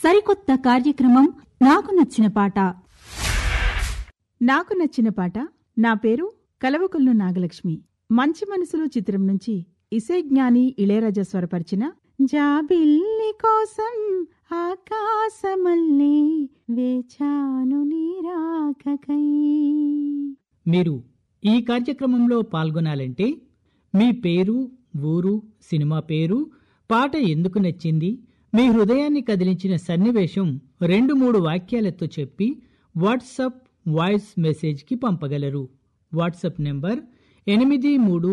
సరికొత్త కార్యక్రమం నాకు నచ్చిన పాట. నాకు నచ్చిన పాట. నా పేరు కలవకొల్లు నాగలక్ష్మి. మంచి మనసులు చిత్రం నుంచి ఇసైజ్ఞాని ఇళయరాజా స్వరపరిచిన జాబిల్లి కోసం ఆకాశమల్లే వేచాను నీరాకకై. మీరు ఈ కార్యక్రమంలో పాల్గొనాలంటే మీ పేరు, ఊరు, సినిమా పేరు, పాట ఎందుకు నచ్చింది, మీ హృదయాన్ని కదిలించిన సన్నివేశం 2-3 వాక్యాలతో చెప్పి వాట్సాప్ వాయిస్ మెసేజ్కి పంపగలరు. WhatsApp number 83